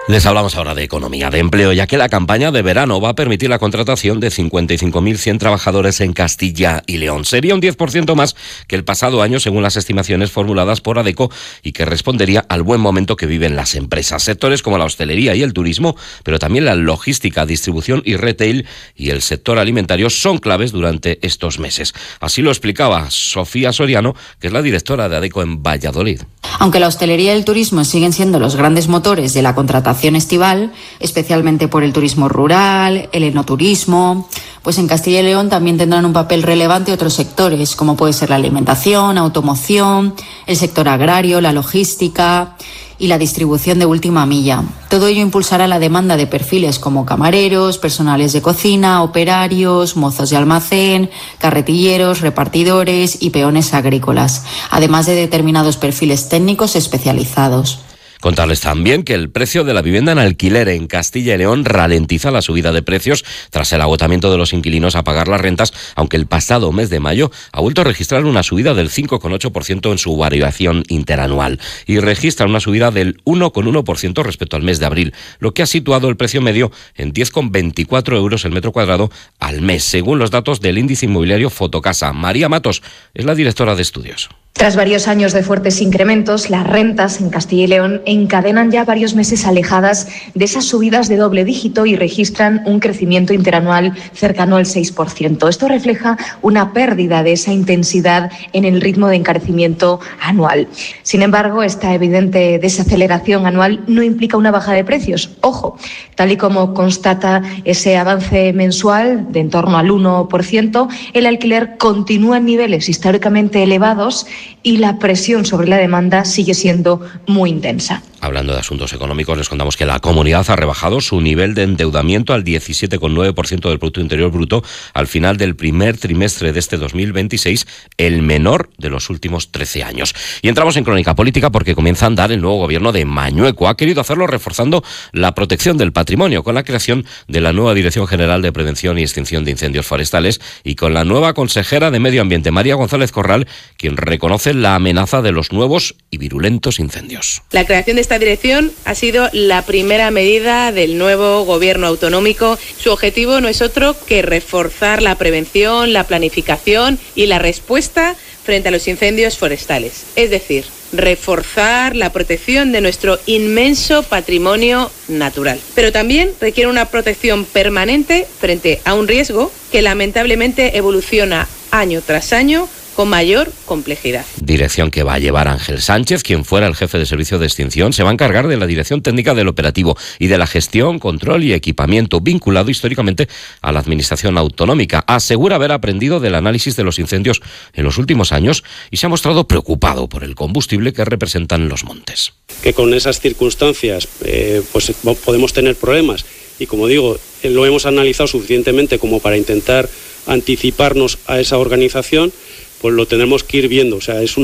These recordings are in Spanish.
Les hablamos ahora de economía, de empleo, ya que la campaña de verano va a permitir la contratación de 55.100 trabajadores en Castilla y León. Sería un 10% más que el pasado año, según las estimaciones formuladas por ADECO, y que respondería al buen momento que viven las empresas. Sectores como la hostelería y el turismo, pero también la logística, distribución y retail y el sector alimentario son claves durante estos meses. Así lo explicaba Sofía Soriano, que es la directora de ADECO en Valladolid. Aunque la hostelería y el turismo siguen siendo los grandes motores de la contratación estival, especialmente por el turismo rural, el enoturismo, pues en Castilla y León también tendrán un papel relevante otros sectores, como puede ser la alimentación, automoción, el sector agrario, la logística y la distribución de última milla. Todo ello impulsará la demanda de perfiles como camareros, personales de cocina, operarios, mozos de almacén, carretilleros, repartidores y peones agrícolas, además de determinados perfiles técnicos especializados. Contarles también que el precio de la vivienda en alquiler en Castilla y León ralentiza la subida de precios tras el agotamiento de los inquilinos a pagar las rentas, aunque el pasado mes de mayo ha vuelto a registrar una subida del 5,8% en su variación interanual y registra una subida del 1,1% respecto al mes de abril, lo que ha situado el precio medio en 10,24 euros el metro cuadrado al mes, según los datos del índice inmobiliario Fotocasa. María Matos es la directora de estudios. Tras varios años de fuertes incrementos, las rentas en Castilla y León encadenan ya varios meses alejadas de esas subidas de doble dígito y registran un crecimiento interanual cercano al 6%. Esto refleja una pérdida de esa intensidad en el ritmo de encarecimiento anual. Sin embargo, esta evidente desaceleración anual no implica una baja de precios. Ojo, tal y como constata ese avance mensual de en torno al 1%, el alquiler continúa en niveles históricamente elevados y la presión sobre la demanda sigue siendo muy intensa. Hablando de asuntos económicos, les contamos que la comunidad ha rebajado su nivel de endeudamiento al 17,9% del Producto Interior Bruto al final del primer trimestre de este 2026, el menor de los últimos 13 años. Y entramos en crónica política porque comienza a andar el nuevo gobierno de Mañueco. Ha querido hacerlo reforzando la protección del patrimonio con la creación de la nueva Dirección General de Prevención y Extinción de Incendios Forestales y con la nueva consejera de Medio Ambiente, María González Corral, quien reconoce la amenaza de los nuevos y virulentos incendios. La creación de esta dirección ha sido la primera medida del nuevo gobierno autonómico. Su objetivo no es otro que reforzar la prevención, la planificación y la respuesta frente a los incendios forestales. Es decir, reforzar la protección de nuestro inmenso patrimonio natural. Pero también requiere una protección permanente frente a un riesgo que lamentablemente evoluciona año tras año con mayor complejidad. Dirección que va a llevar Ángel Sánchez, quien fuera el jefe de servicio de extinción, se va a encargar de la dirección técnica del operativo y de la gestión, control y equipamiento, vinculado históricamente a la administración autonómica. Asegura haber aprendido del análisis de los incendios en los últimos años y se ha mostrado preocupado por el combustible que representan los montes. Que con esas circunstancias pues podemos tener problemas y, como digo, lo hemos analizado suficientemente como para intentar anticiparnos a esa organización. Pues lo tendremos que ir viendo. O sea, es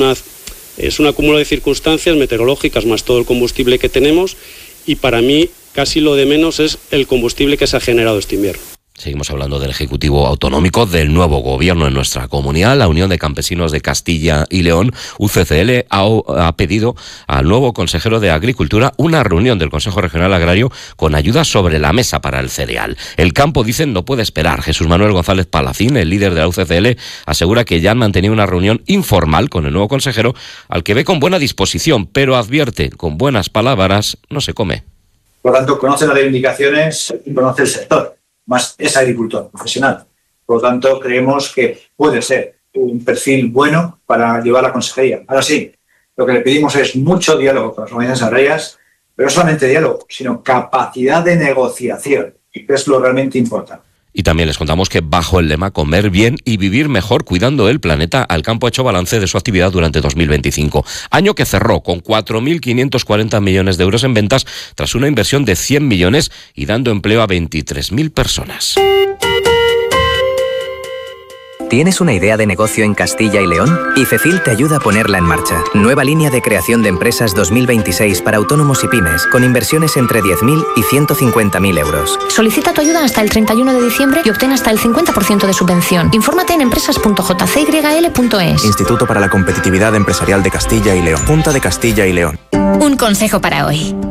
un acúmulo de circunstancias meteorológicas más todo el combustible que tenemos y para mí casi lo de menos es el combustible que se ha generado este invierno. Seguimos hablando del Ejecutivo Autonómico, del nuevo gobierno en nuestra comunidad. La Unión de Campesinos de Castilla y León, UCCL, ha pedido al nuevo consejero de Agricultura una reunión del Consejo Regional Agrario con ayudas sobre la mesa para el cereal. El campo, dicen, no puede esperar. Jesús Manuel González Palacín, el líder de la UCCL, asegura que ya han mantenido una reunión informal con el nuevo consejero, al que ve con buena disposición, pero advierte, con buenas palabras no se come. Por lo tanto, conoce las reivindicaciones y conoce el sector. Más es agricultor profesional. Por lo tanto, creemos que puede ser un perfil bueno para llevar la consejería. Ahora sí, lo que le pedimos es mucho diálogo con las organizaciones agrarias, pero no solamente diálogo, sino capacidad de negociación, que es lo realmente importante. Y también les contamos que bajo el lema Comer bien y vivir mejor cuidando el planeta, Alcampo ha hecho balance de su actividad durante 2025. Año que cerró con 4.540 millones de euros en ventas tras una inversión de 100 millones y dando empleo a 23.000 personas. ¿Tienes una idea de negocio en Castilla y León? IFECIL te ayuda a ponerla en marcha. Nueva línea de creación de empresas 2026 para autónomos y pymes, con inversiones entre 10.000 y 150.000 euros. Solicita tu ayuda hasta el 31 de diciembre y obtén hasta el 50% de subvención. Infórmate en empresas.jcyl.es. Instituto para la Competitividad Empresarial de Castilla y León. Junta de Castilla y León. Un consejo para hoy.